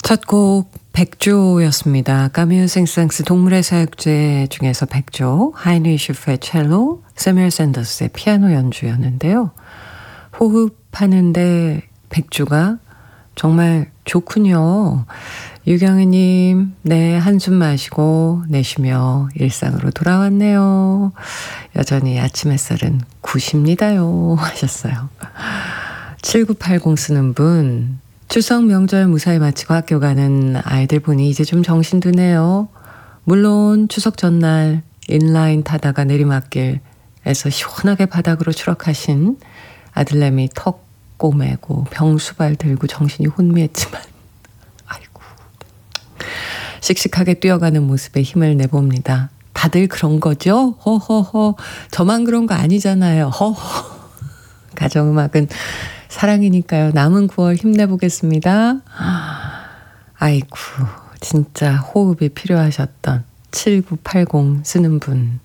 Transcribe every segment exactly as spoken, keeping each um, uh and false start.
첫 곡 백조였습니다. 까뮤 생상스 동물의 사역제 중에서 백조, 하이니 슈프의 첼로, 세뮤얼 샌더스의 피아노 연주였는데요. 호흡하는데 백조가 정말 좋군요. 유경희님, 네, 한숨 마시고 내쉬며 일상으로 돌아왔네요. 여전히 아침 햇살은 굿입니다요 하셨어요. 칠구팔공 쓰는 분, 추석 명절 무사히 마치고 학교 가는 아이들 보니 이제 좀 정신 드네요. 물론 추석 전날 인라인 타다가 내리막길에서 시원하게 바닥으로 추락하신 아들내미 턱 꼬매고 병수발 들고 정신이 혼미했지만 아이고 씩씩하게 뛰어가는 모습에 힘을 내봅니다. 다들 그런 거죠? 허허허. 저만 그런 거 아니잖아요. 허허. 가정음악은 사랑이니까요. 남은 구월 힘내보겠습니다. 아이고 진짜 호흡이 필요하셨던 칠구팔공 쓰는 분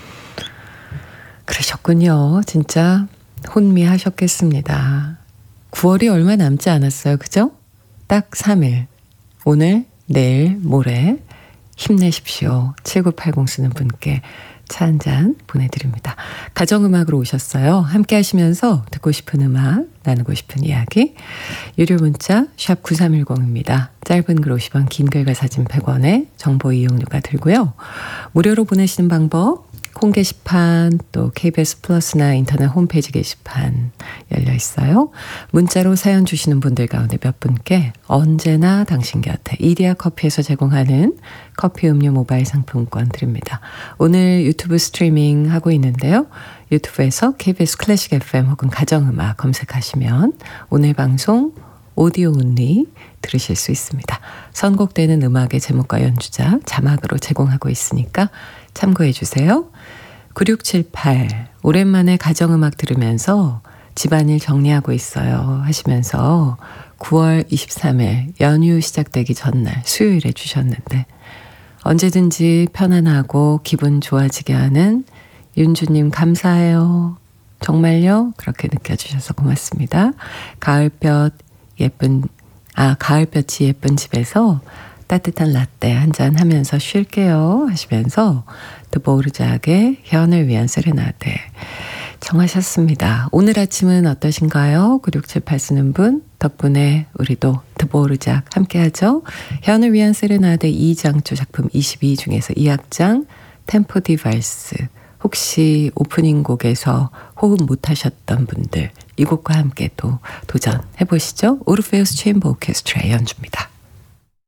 그러셨군요. 진짜 혼미하셨겠습니다. 구월이 얼마 남지 않았어요. 그죠? 딱 삼 일. 오늘, 내일, 모레 힘내십시오. 칠구팔공 쓰는 분께 차 한 잔 보내드립니다. 가정음악으로 오셨어요. 함께 하시면서 듣고 싶은 음악, 나누고 싶은 이야기. 유료 문자 샵 구삼일공입니다. 짧은 글 오십 원, 긴 글과 사진 백 원에 정보 이용료가 들고요. 무료로 보내시는 방법, 콩 게시판, 또 케이비에스 플러스나 인터넷 홈페이지 게시판 열려 있어요. 문자로 사연 주시는 분들 가운데 몇 분께 언제나 당신 곁에 이디야 커피에서 제공하는 커피 음료 모바일 상품권 드립니다. 오늘 유튜브 스트리밍 하고 있는데요. 유튜브에서 케이비에스 클래식 에프엠 혹은 가정음악 검색하시면 오늘 방송 오디오 온리 들으실 수 있습니다. 선곡되는 음악의 제목과 연주자 자막으로 제공하고 있으니까 참고해 주세요. 구육칠팔 오랜만에 가정음악 들으면서 집안일 정리하고 있어요 하시면서 구월 이십삼일 연휴 시작되기 전날 수요일에 주셨는데 언제든지 편안하고 기분 좋아지게 하는 윤주님 감사해요. 정말요? 그렇게 느껴주셔서 고맙습니다. 가을볕 예쁜 아 가을볕이 예쁜 집에서 따뜻한 라떼 한잔 하면서 쉴게요 하시면서 드보르작의 현을 위한 세레나데 정하셨습니다. 오늘 아침은 어떠신가요? 구육칠팔 쓰는 분 덕분에 우리도 드보르작 함께하죠. 현을 위한 세레나데 이 장조 작품 이십이 중에서 이 악장 템포 디발스 혹시 오프닝 곡에서 호흡 못하셨던 분들 이 곡과 함께 또 도전해보시죠. 오르페우스 체인버 오케스트라의 연주입니다.